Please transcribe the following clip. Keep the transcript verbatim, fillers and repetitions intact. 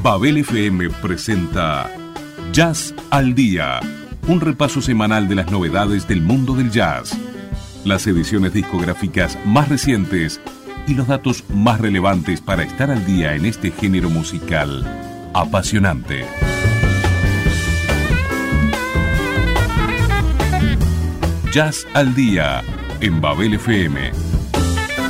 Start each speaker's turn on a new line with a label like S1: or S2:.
S1: Babel F M presenta Jazz al Día, un repaso semanal de las novedades del mundo del jazz, las ediciones discográficas más recientes y los datos más relevantes para estar al día en este género musical apasionante. Jazz al Día en Babel F M.